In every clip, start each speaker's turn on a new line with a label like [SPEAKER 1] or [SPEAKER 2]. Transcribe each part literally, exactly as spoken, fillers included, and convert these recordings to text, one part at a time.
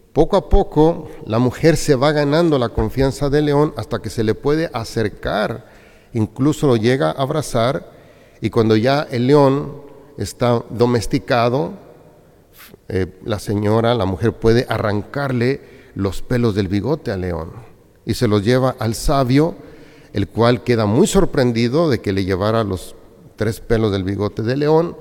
[SPEAKER 1] Poco a poco, la mujer se va ganando la confianza del león hasta que se le puede acercar, incluso lo llega a abrazar, y cuando ya el león está domesticado, eh, la señora, la mujer puede arrancarle los pelos del bigote al león y se los lleva al sabio, el cual queda muy sorprendido de que le llevara los tres pelos del bigote del león.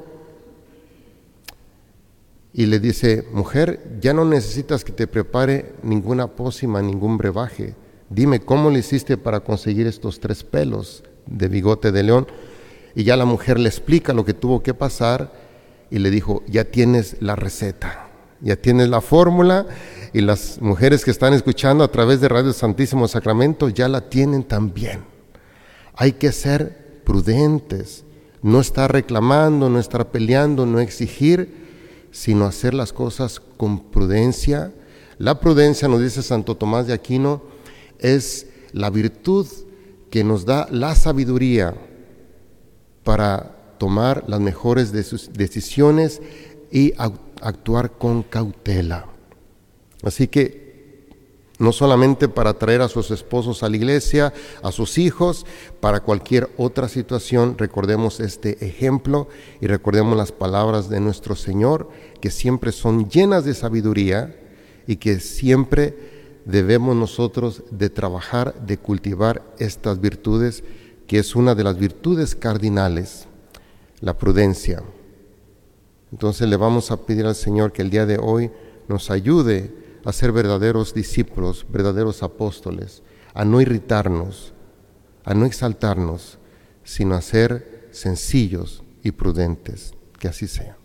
[SPEAKER 1] Y le dice: mujer, ya no necesitas que te prepare ninguna pócima, ningún brebaje. Dime, ¿cómo le hiciste para conseguir estos tres pelos de bigote de león? Y ya la mujer le explica lo que tuvo que pasar y le dijo: ya tienes la receta, ya tienes la fórmula, y las mujeres que están escuchando a través de Radio Santísimo Sacramento ya la tienen también. Hay que ser prudentes, no estar reclamando, no estar peleando, no exigir, sino hacer las cosas con prudencia. La prudencia, nos dice Santo Tomás de Aquino, es la virtud que nos da la sabiduría para tomar las mejores de sus decisiones y actuar con cautela. Así que no solamente para traer a sus esposos a la iglesia, a sus hijos, para cualquier otra situación, recordemos este ejemplo y recordemos las palabras de nuestro Señor, que siempre son llenas de sabiduría y que siempre debemos nosotros de trabajar, de cultivar estas virtudes, que es una de las virtudes cardinales, la prudencia. Entonces le vamos a pedir al Señor que el día de hoy nos ayude a ser verdaderos discípulos, verdaderos apóstoles, a no irritarnos, a no exaltarnos, sino a ser sencillos y prudentes. Que así sea.